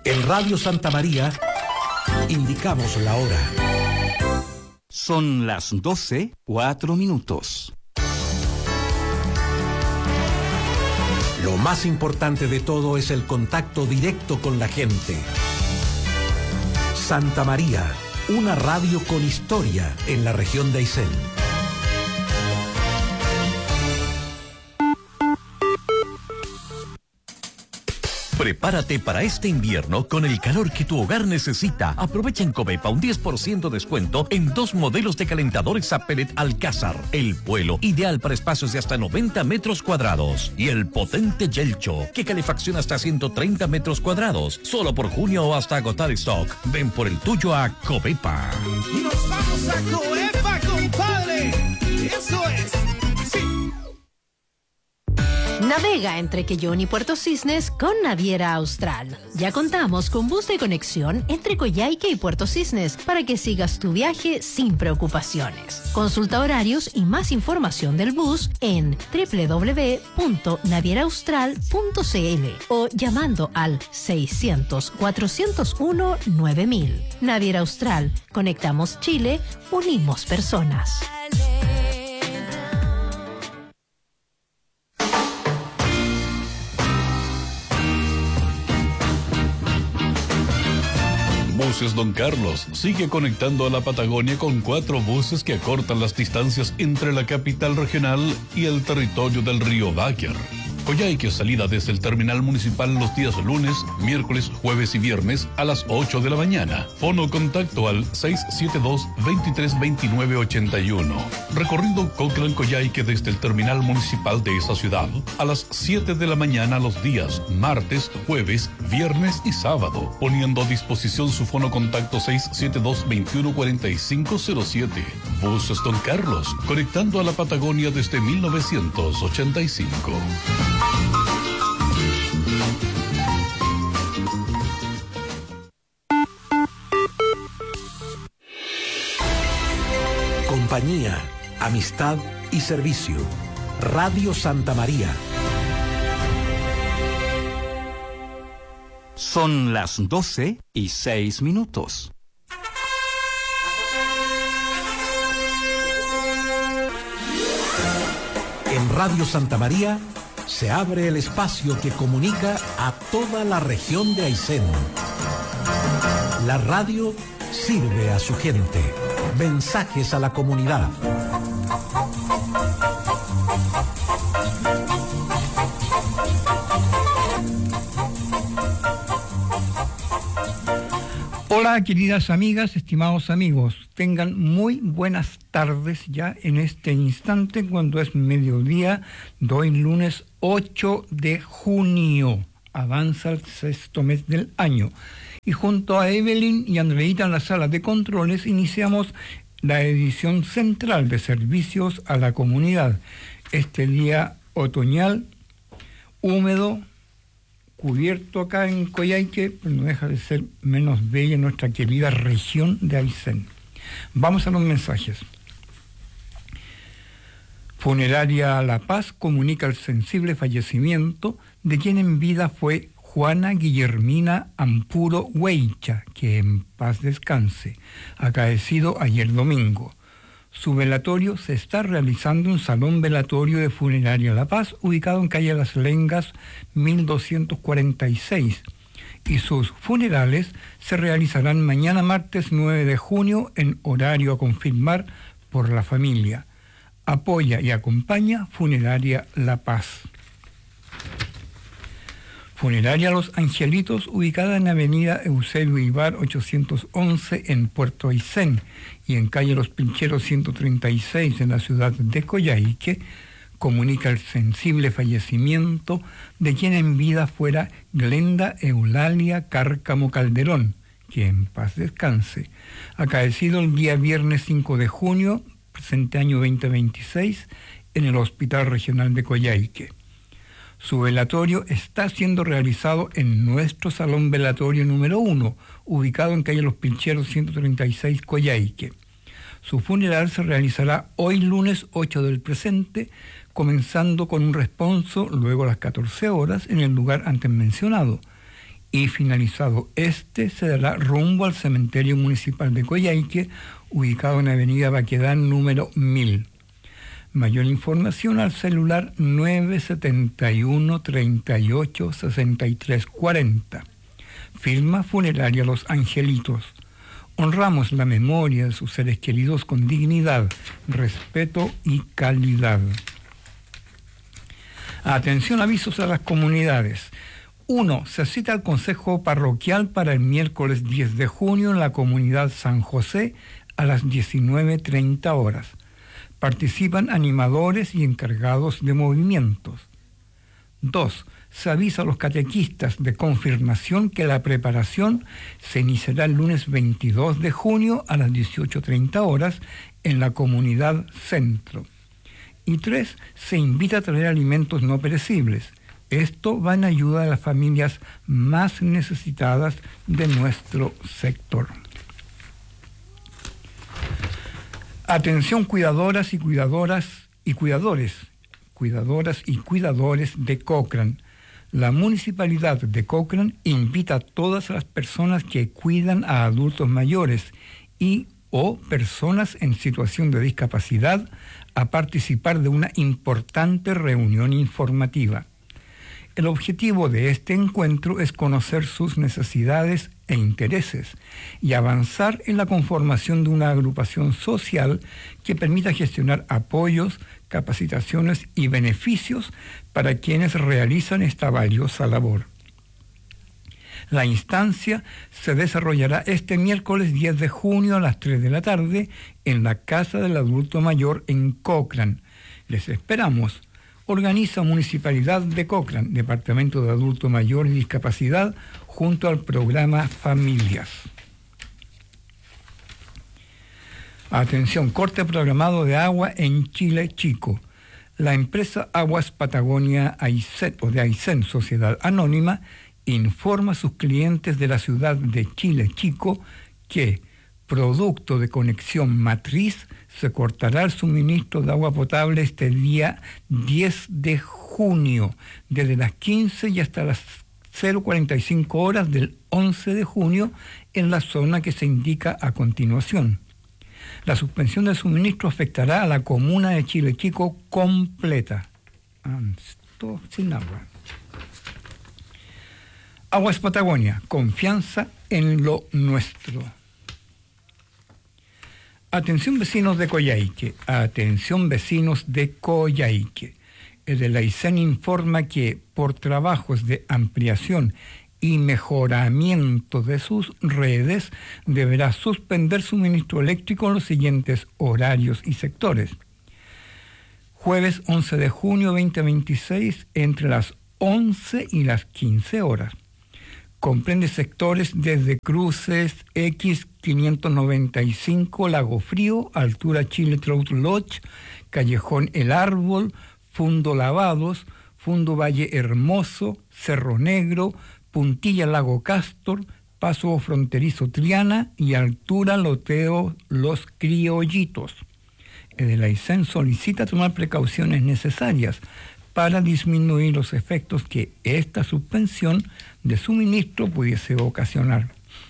En Radio Santa María indicamos la hora. Son las 12:04. Lo más importante de todo es el contacto directo con la gente. Santa María, una radio con historia en la región de Aysén. Prepárate para este invierno con el calor que tu hogar necesita. Aprovecha en Covepa un 10% descuento en 2 modelos de calentadores a pellet Alcázar. El Vuelo, ideal para espacios de hasta 90 metros cuadrados. Y el potente Yelcho, que calefacciona hasta 130 metros cuadrados. Solo por junio o hasta agotar stock. Ven por el tuyo a Covepa. ¡Nos vamos a Covepa, compadre! ¡Eso es! ¡Sí! Navega entre Quellón y Puerto Cisnes con Naviera Austral. Ya contamos con bus de conexión entre Coyhaique y Puerto Cisnes para que sigas tu viaje sin preocupaciones. Consulta horarios y más información del bus en www.navieraaustral.cl o llamando al 600-401-9000. Naviera Austral. Conectamos Chile, unimos personas. Buses Don Carlos sigue conectando a la Patagonia con 4 buses que acortan las distancias entre la capital regional y el territorio del río Báquer. Coyhaique, salida desde el terminal municipal los días lunes, miércoles, jueves y viernes a las 8 de la mañana. Fono contacto al 672-232981. Recorrido Cochrane-Coyhaique desde el terminal municipal de esa ciudad a las 7 de la mañana los días martes, jueves, viernes y sábado. Poniendo a disposición su fono contacto 672-214507. Buses Don Carlos, conectando a la Patagonia desde 1985. Compañía, amistad y servicio. Radio Santa María. Son las 12:06. En Radio Santa María se abre el espacio que comunica a toda la región de Aysén. La radio sirve a su gente. Mensajes a la comunidad. Hola, queridas amigas, estimados amigos. Tengan muy buenas tardes ya en este instante cuando es mediodía de hoy lunes 8 de junio. Avanza el 6º mes del año. Y junto a Evelyn y Andreita en la sala de controles iniciamos la edición central de servicios a la comunidad. Este día otoñal, húmedo, cubierto acá en Coyhaique, pero no deja de ser menos bella nuestra querida región de Aysén. Vamos a los mensajes. Funeraria La Paz comunica el sensible fallecimiento de quien en vida fue Juana Guillermina Ampuro Hueicha, que en paz descanse, acaecido ayer domingo. Su velatorio se está realizando en un salón velatorio de Funeraria La Paz, ubicado en calle Las Lengas, 1246. Y sus funerales se realizarán mañana martes 9 de junio en horario a confirmar por la familia. Apoya y acompaña Funeraria La Paz. Funeraria Los Angelitos, ubicada en avenida Eusebio Ibar 811 en Puerto Aysén y en calle Los Pincheros 136 en la ciudad de Coyhaique, comunica el sensible fallecimiento de quien en vida fuera Glenda Eulalia Cárcamo Calderón, que en paz descanse, acaecido el día viernes 5 de junio, presente año 2026, en el Hospital Regional de Coyhaique. Su velatorio está siendo realizado en nuestro salón velatorio número 1, ubicado en calle Los Pincheros 136, Coyhaique. Su funeral se realizará hoy lunes 8 del presente, comenzando con un responso luego a las 14 horas en el lugar antes mencionado. y finalizado este se dará rumbo al cementerio municipal de Coyhaique, ubicado en Avenida Baquedán número 1000. Mayor información al celular 971 38 63 40. Firma Funeraria Los Angelitos. Honramos la memoria de sus seres queridos con dignidad, respeto y calidad. Atención, avisos a las comunidades. 1. Se cita al Consejo Parroquial para el miércoles 10 de junio en la comunidad San José a las 19:30 horas. Participan animadores y encargados de movimientos. 2. Se avisa a los catequistas de confirmación que la preparación se iniciará el lunes 22 de junio a las 18:30 horas en la comunidad Centro. Y 3. Se invita a traer alimentos no perecibles. Esto va en ayuda de las familias más necesitadas de nuestro sector. Atención, cuidadoras y cuidadores de Cochrane. La Municipalidad de Cochrane invita a todas las personas que cuidan a adultos mayores y o personas en situación de discapacidad a participar de una importante reunión informativa. El objetivo de este encuentro es conocer sus necesidades e intereses y avanzar en la conformación de una agrupación social que permita gestionar apoyos, capacitaciones y beneficios para quienes realizan esta valiosa labor. La instancia se desarrollará este miércoles 10 de junio a las 3 de la tarde en la Casa del Adulto Mayor en Cochrane. Les esperamos. Organiza Municipalidad de Cochrane, Departamento de Adulto Mayor y Discapacidad, junto al programa Familias. Atención, corte programado de agua en Chile Chico. La empresa Aguas Patagonia Aysén, o de Aysén Sociedad Anónima, informa a sus clientes de la ciudad de Chile Chico que, producto de conexión matriz, se cortará el suministro de agua potable este día 10 de junio, desde las 15 y hasta las 0:45 horas del 11 de junio, en la zona que se indica a continuación. La suspensión del suministro afectará a la comuna de Chile Chico completa. Todo sin agua. Aguas Patagonia, confianza en lo nuestro. Atención vecinos de Coyhaique, atención vecinos de Coyhaique. El de la Aysén informa que por trabajos de ampliación y mejoramiento de sus redes deberá suspender suministro eléctrico en los siguientes horarios y sectores. Jueves 11 de junio 2026 entre las 11 y las 15 horas. Comprende sectores desde Cruces X595, Lago Frío, Altura Chile Trout Lodge, Callejón El Árbol, Fundo Lavados, Fundo Valle Hermoso, Cerro Negro, Puntilla Lago Castor, Paso Fronterizo Triana y Altura Loteo Los Criollitos. El Aysén solicita tomar precauciones necesarias para disminuir los efectos que esta suspensión de suministro pudiese ocasionar.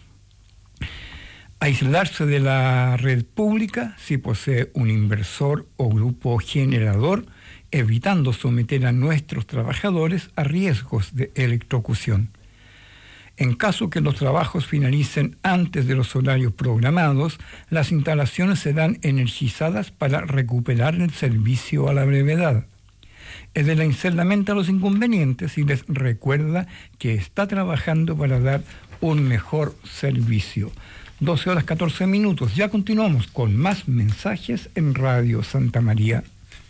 Aislarse de la red pública si posee un inversor o grupo generador, evitando someter a nuestros trabajadores a riesgos de electrocución. En caso que los trabajos finalicen antes de los horarios programados, las instalaciones serán energizadas para recuperar el servicio a la brevedad. El de la Aysén lamenta los inconvenientes y les recuerda que está trabajando para dar un mejor servicio. 12 horas 14 minutos. Ya continuamos con más mensajes en Radio Santa María.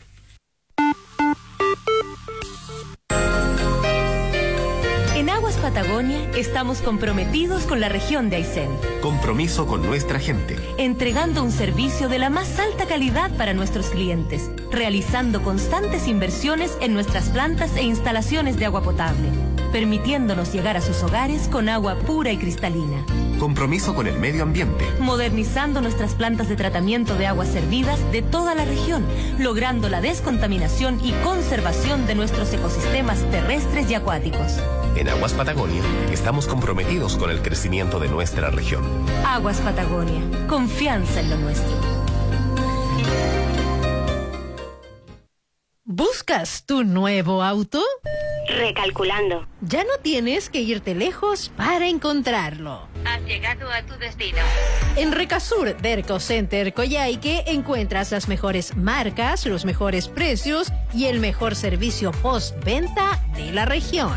En Aguas Patagonia estamos comprometidos con la región de Aysén. Compromiso con nuestra gente. Entregando un servicio de la más alta calidad para nuestros clientes. Realizando constantes inversiones en nuestras plantas e instalaciones de agua potable. permitiéndonos llegar a sus hogares con agua pura y cristalina. Compromiso con el medio ambiente. Modernizando nuestras plantas de tratamiento de aguas servidas de toda la región, logrando la descontaminación y conservación de nuestros ecosistemas terrestres y acuáticos. En Aguas Patagonia estamos comprometidos con el crecimiento de nuestra región. Aguas Patagonia, confianza en lo nuestro. ¿Buscas tu nuevo auto? Recalculando. Ya no tienes que irte lejos para encontrarlo. Has llegado a tu destino. En Recasur Derco Center Coyhaique encuentras las mejores marcas, los mejores precios y el mejor servicio postventa de la región.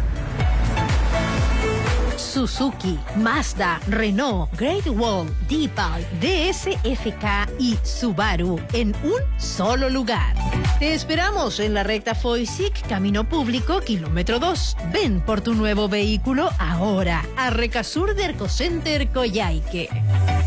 Suzuki, Mazda, Renault, Great Wall, Deepal, DSFK y Subaru en un solo lugar. Te esperamos en la recta Foysic, Camino Público, kilómetro 2. Ven por tu nuevo vehículo ahora a Recasur Derco Center Coyhaique.